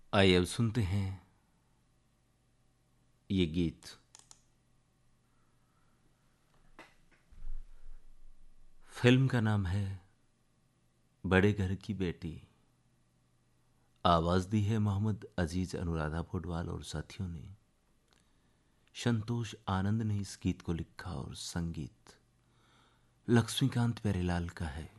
आइए अब सुनते हैं ये गीत। फिल्म का नाम है बड़े घर की बेटी। आवाज दी है मोहम्मद अजीज, अनुराधा पौडवाल और साथियों ने। संतोष आनंद ने इस गीत को लिखा और संगीत लक्ष्मीकांत प्यारेलाल का है।